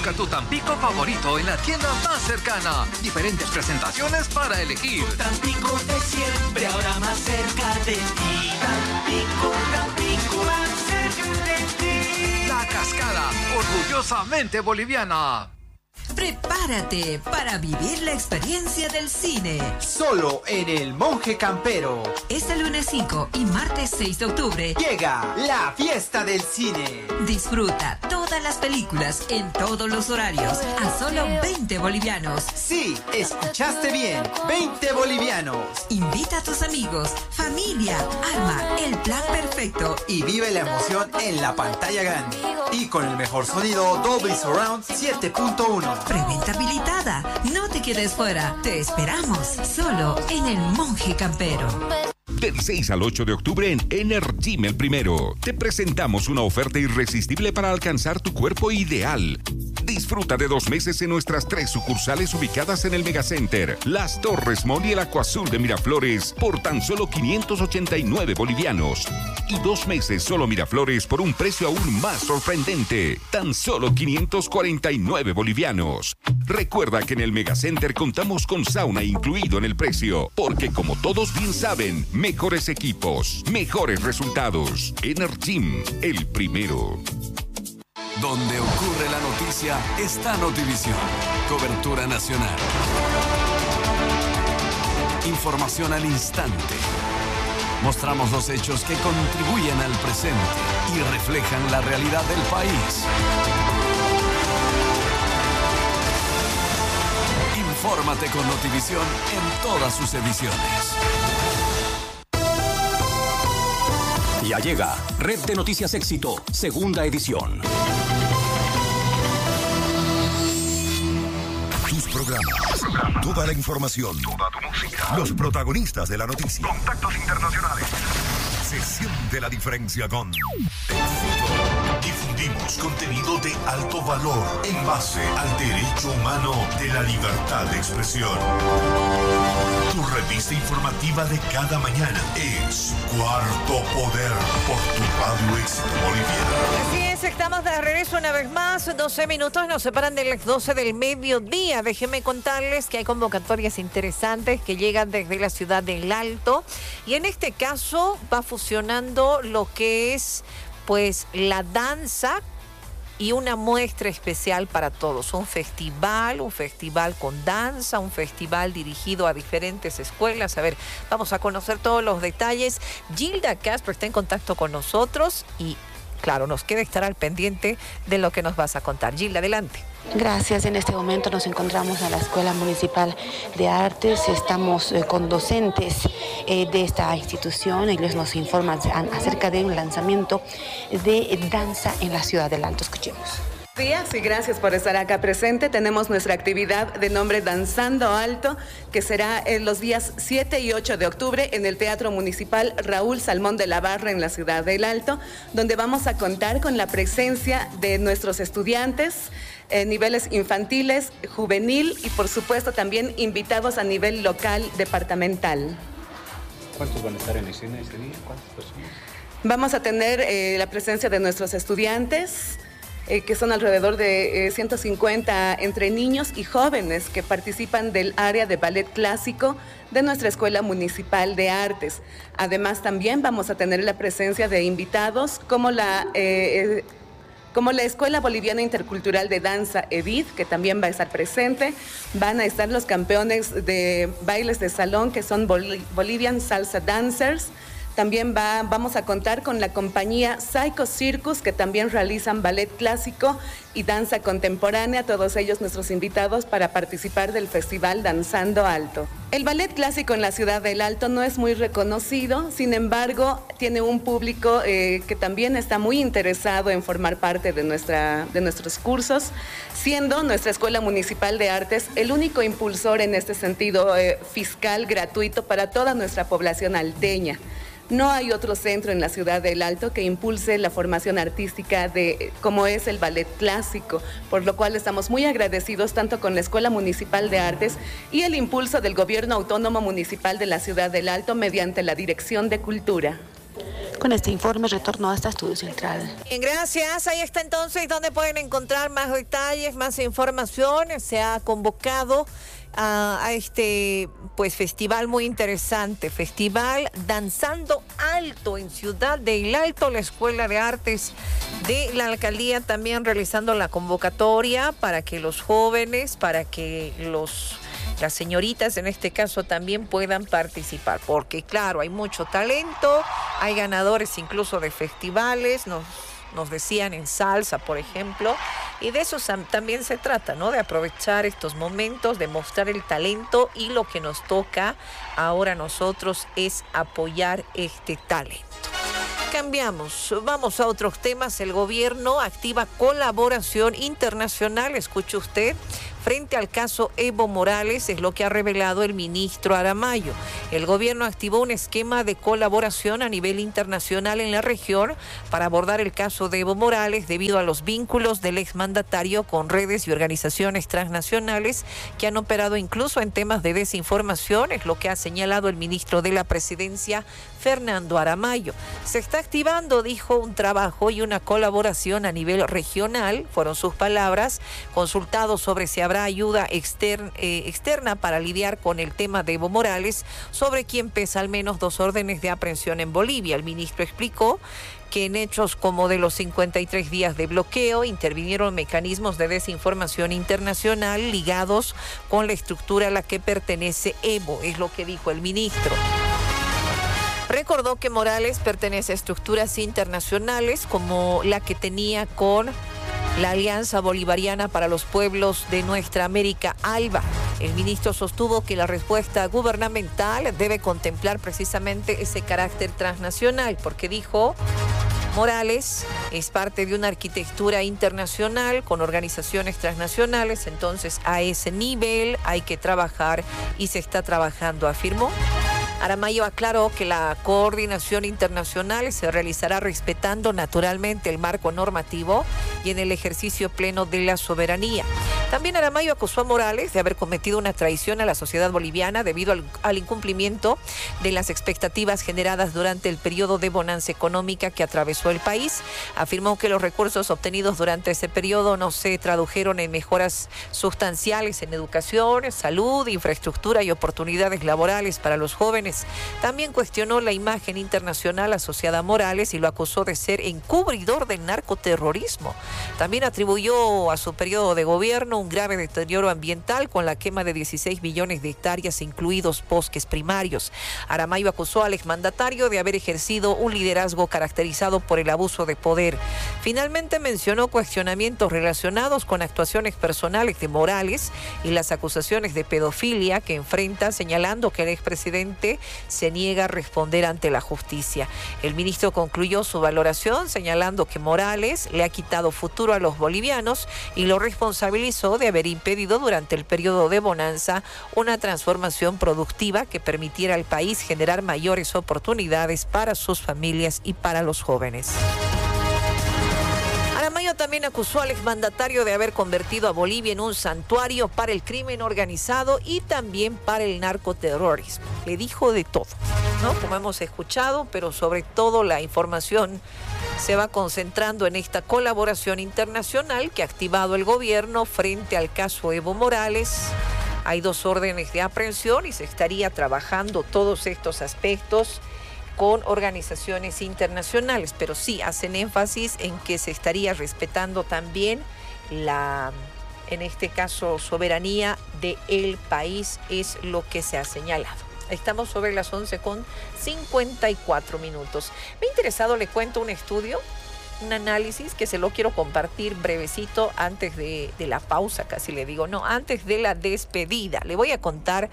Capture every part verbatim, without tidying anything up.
Busca tu Tampico favorito en la tienda más cercana. Diferentes presentaciones para elegir. Tampico de siempre, ahora más cerca de ti. Tampico, Tampico, más cerca de ti. La Cascada, orgullosamente boliviana. Prepárate para vivir la experiencia del cine. Solo en El Monje Campero. Este lunes cinco y martes seis de octubre llega la fiesta del cine. Disfruta todas las películas en todos los horarios a solo veinte bolivianos. Sí, escuchaste bien, veinte bolivianos. Invita a tus amigos, familia, arma el plan perfecto y vive la emoción en la pantalla grande. Y con el mejor sonido Dolby Surround siete punto uno. Preventa habilitada. No te quedes fuera. Te esperamos solo en El Monje Campero. Del seis al ocho de octubre en Energym El Primero. Te presentamos una oferta irresistible para alcanzar tu cuerpo ideal. Disfruta de dos meses en nuestras tres sucursales ubicadas en el Megacenter, Las Torres Mall y el Acuazul de Miraflores por tan solo quinientos ochenta y nueve bolivianos. Y dos meses solo Miraflores por un precio aún más sorprendente, tan solo quinientos cuarenta y nueve bolivianos. Recuerda que en el Megacenter contamos con sauna incluido en el precio, porque como todos bien saben, mejores equipos, mejores resultados. Energym, El Primero. Donde ocurre la noticia está Notivisión. Cobertura nacional. Información al instante. Mostramos los hechos que contribuyen al presente y reflejan la realidad del país. Infórmate con Notivisión en todas sus ediciones. Ya llega Red de Noticias Éxito, segunda edición. Tus programas, toda la información, toda tu música, los protagonistas de la noticia, contactos internacionales. Se siente la diferencia con Éxito. Difundimos contenido de alto valor en base al derecho humano de la libertad de expresión. Tu revista informativa de cada mañana es Cuarto Poder por tu Radio Éxito Boliviana. Así es, estamos de regreso una vez más. doce minutos nos separan de las doce del mediodía. Déjenme contarles que hay convocatorias interesantes que llegan desde la ciudad del Alto. Y en este caso va fusionando lo que es pues la danza y una muestra especial para todos. Un festival, un festival con danza, un festival dirigido a diferentes escuelas. A ver, vamos a conocer todos los detalles. Gilda Casper está en contacto con nosotros y, claro, nos queda estar al pendiente de lo que nos vas a contar. Gilda, adelante. Gracias. En este momento nos encontramos en la Escuela Municipal de Artes. Estamos eh, con docentes eh, de esta institución. Ellos nos informan acerca de un lanzamiento de danza en la ciudad del Alto. Escuchemos. Días y gracias por estar acá presente. Tenemos nuestra actividad de nombre Danzando Alto, que será en los días siete y ocho de octubre en el Teatro Municipal Raúl Salmón de la Barra en la ciudad del Alto, donde vamos a contar con la presencia de nuestros estudiantes, eh, niveles infantiles, juvenil y por supuesto también invitados a nivel local, departamental. ¿Cuántos van a estar en escena ese día? ¿Cuántas personas? Vamos a tener eh, la presencia de nuestros estudiantes, Eh, que son alrededor de eh, ciento cincuenta entre niños y jóvenes que participan del área de ballet clásico de nuestra Escuela Municipal de Artes. Además, también vamos a tener la presencia de invitados como la, eh, como la Escuela Boliviana Intercultural de Danza, EBID, que también va a estar presente. Van a estar los campeones de bailes de salón, que son Bol- Bolivian Salsa Dancers. También va, vamos a contar con la compañía Psycho Circus, que también realizan ballet clásico y danza contemporánea, todos ellos nuestros invitados para participar del Festival Danzando Alto. El ballet clásico en la ciudad del Alto no es muy reconocido, sin embargo, tiene un público eh, que también está muy interesado en formar parte de, nuestra, de nuestros cursos, siendo nuestra Escuela Municipal de Artes el único impulsor en este sentido eh, fiscal gratuito para toda nuestra población alteña. No hay otro centro en la ciudad del Alto que impulse la formación artística de como es el ballet clásico, por lo cual estamos muy agradecidos tanto con la Escuela Municipal de Artes y el impulso del Gobierno Autónomo Municipal de la ciudad del Alto mediante la Dirección de Cultura. Con este informe retorno hasta Estudio Central. Bien, gracias. Ahí está entonces donde pueden encontrar más detalles, más información. Se ha convocado a, a este pues festival muy interesante, Festival Danzando Alto en Ciudad del Alto, la Escuela de Artes de la Alcaldía también realizando la convocatoria para que los jóvenes, para que los las señoritas en este caso también puedan participar, porque claro, hay mucho talento, hay ganadores incluso de festivales, nos, nos decían en salsa, por ejemplo, y de eso también se trata, ¿no? De aprovechar estos momentos, de mostrar el talento, y lo que nos toca ahora a nosotros es apoyar este talento. Cambiamos, vamos a otros temas. El gobierno activa colaboración internacional, escuche usted, frente al caso Evo Morales, es lo que ha revelado el ministro Aramayo. El gobierno activó un esquema de colaboración a nivel internacional en la región para abordar el caso de Evo Morales debido a los vínculos del exmandatario con redes y organizaciones transnacionales que han operado incluso en temas de desinformación, es lo que ha señalado el ministro de la Presidencia, Fernando Aramayo. Se está activando, dijo, un trabajo y una colaboración a nivel regional, fueron sus palabras, consultado sobre si habrá ayuda externa, eh, externa para lidiar con el tema de Evo Morales, sobre quien pesa al menos dos órdenes de aprehensión en Bolivia. El ministro explicó que en hechos como de los cincuenta y tres días de bloqueo intervinieron mecanismos de desinformación internacional ligados con la estructura a la que pertenece Evo, es lo que dijo el ministro. Recordó que Morales pertenece a estructuras internacionales como la que tenía con la Alianza Bolivariana para los Pueblos de Nuestra América, ALBA. El ministro sostuvo que la respuesta gubernamental debe contemplar precisamente ese carácter transnacional, porque dijo, Morales es parte de una arquitectura internacional con organizaciones transnacionales, entonces a ese nivel hay que trabajar y se está trabajando, afirmó. Aramayo aclaró que la coordinación internacional se realizará respetando naturalmente el marco normativo y en el ejercicio pleno de la soberanía. También Aramayo acusó a Morales de haber cometido una traición a la sociedad boliviana debido al, al incumplimiento de las expectativas generadas durante el periodo de bonanza económica que atravesó el país. Afirmó que los recursos obtenidos durante ese periodo no se tradujeron en mejoras sustanciales en educación, salud, infraestructura y oportunidades laborales para los jóvenes. También cuestionó la imagen internacional asociada a Morales y lo acusó de ser encubridor del narcoterrorismo. También atribuyó a su periodo de gobierno un grave deterioro ambiental con la quema de dieciséis millones de hectáreas, incluidos bosques primarios. Aramayo acusó al exmandatario de haber ejercido un liderazgo caracterizado por el abuso de poder. Finalmente mencionó cuestionamientos relacionados con actuaciones personales de Morales y las acusaciones de pedofilia que enfrenta, señalando que el expresidente se niega a responder ante la justicia. El ministro concluyó su valoración señalando que Morales le ha quitado futuro a los bolivianos y lo responsabilizó de haber impedido durante el periodo de bonanza una transformación productiva que permitiera al país generar mayores oportunidades para sus familias y para los jóvenes. Aramayo también acusó al exmandatario de haber convertido a Bolivia en un santuario para el crimen organizado y también para el narcoterrorismo. Le dijo de todo, ¿no? Como hemos escuchado, pero sobre todo la información se va concentrando en esta colaboración internacional que ha activado el gobierno frente al caso Evo Morales. Hay dos órdenes de aprehensión y se estaría trabajando todos estos aspectos con organizaciones internacionales, pero sí hacen énfasis en que se estaría respetando también la, en este caso, soberanía del país, es lo que se ha señalado. Estamos sobre las once con cincuenta y cuatro minutos. Me ha interesado, le cuento un estudio, un análisis que se lo quiero compartir brevecito antes de, de la pausa, casi le digo, no, antes de la despedida. Le voy a contar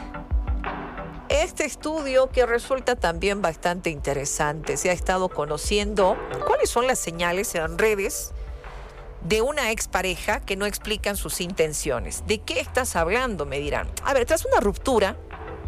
este estudio que resulta también bastante interesante. Se ha estado conociendo cuáles son las señales en redes de una expareja que no explican sus intenciones. ¿De qué estás hablando?, me dirán. A ver, tras una ruptura,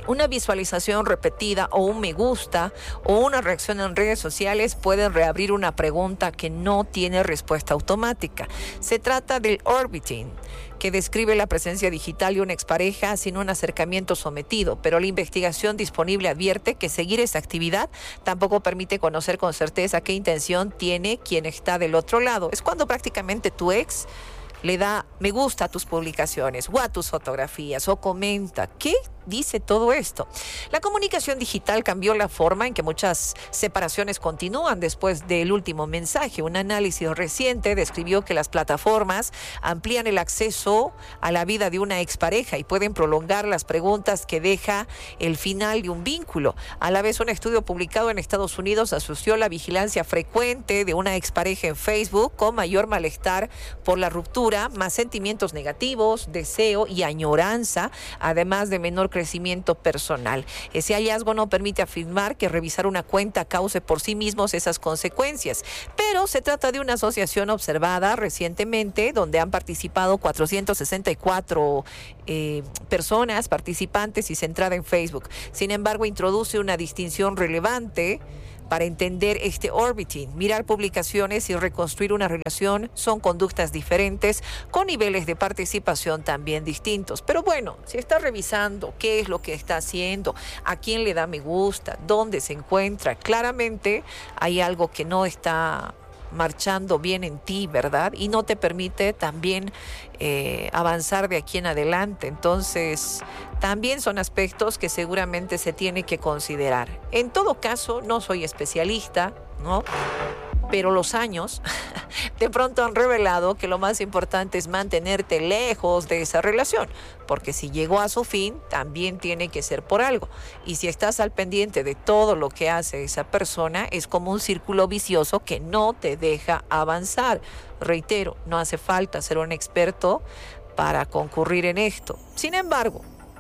Una visualización repetida o un me gusta o una reacción en redes sociales pueden reabrir una pregunta que no tiene respuesta automática. Se trata del orbiting, que describe la presencia digital de una expareja sin un acercamiento sometido, pero la investigación disponible advierte que seguir esa actividad tampoco permite conocer con certeza qué intención tiene quien está del otro lado. Es cuando prácticamente tu ex le da me gusta a tus publicaciones o a tus fotografías o comenta. ¿Qué dice todo esto? La comunicación digital cambió la forma en que muchas separaciones continúan después del último mensaje. Un análisis reciente describió que las plataformas amplían el acceso a la vida de una expareja y pueden prolongar las preguntas que deja el final de un vínculo. A la vez, un estudio publicado en Estados Unidos asoció la vigilancia frecuente de una expareja en Facebook con mayor malestar por la ruptura, más sentimientos negativos, deseo y añoranza, además de menor crecimiento personal. Ese hallazgo no permite afirmar que revisar una cuenta cause por sí mismos esas consecuencias, pero se trata de una asociación observada recientemente donde han participado cuatrocientas sesenta y cuatro eh, personas participantes y centrada en Facebook. Sin embargo, introduce una distinción relevante para entender este orbiting. Mirar publicaciones y reconstruir una relación son conductas diferentes con niveles de participación también distintos. Pero bueno, si está revisando qué es lo que está haciendo, a quién le da me gusta, dónde se encuentra, claramente hay algo que no está marchando bien en ti, ¿verdad? Y no te permite también eh, avanzar de aquí en adelante. Entonces, también son aspectos que seguramente se tiene que considerar. En todo caso, no soy especialista, ¿no? Pero los años de pronto han revelado que lo más importante es mantenerte lejos de esa relación, porque si llegó a su fin, también tiene que ser por algo. Y si estás al pendiente de todo lo que hace esa persona, es como un círculo vicioso que no te deja avanzar. Reitero, no hace falta ser un experto para concurrir en esto. Sin embargo,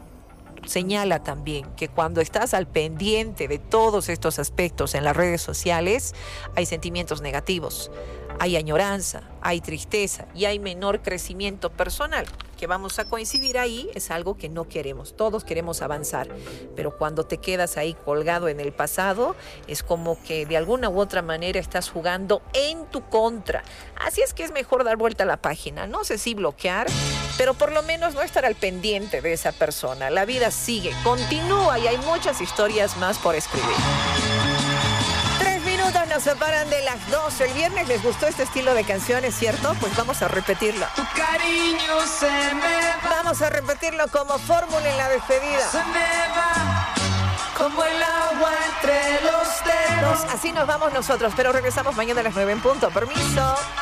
señala también que cuando estás al pendiente de todos estos aspectos en las redes sociales, hay sentimientos negativos, hay añoranza, hay tristeza y hay menor crecimiento personal. Que vamos a coincidir ahí es algo que no queremos. Todos queremos avanzar, pero cuando te quedas ahí colgado en el pasado, es como que de alguna u otra manera estás jugando en tu contra. Así es que es mejor dar vuelta a la página. No sé si bloquear, pero por lo menos no estar al pendiente de esa persona. La vida sigue, continúa y hay muchas historias más por escribir. Nos separan de las doce. El viernes les gustó este estilo de canciones, ¿cierto? Pues vamos a repetirlo. Tu cariño se me va. Vamos a repetirlo como fórmula en la despedida. Se me va como el agua entre los dedos. Así nos vamos nosotros, pero regresamos mañana a las nueve en punto. Permiso.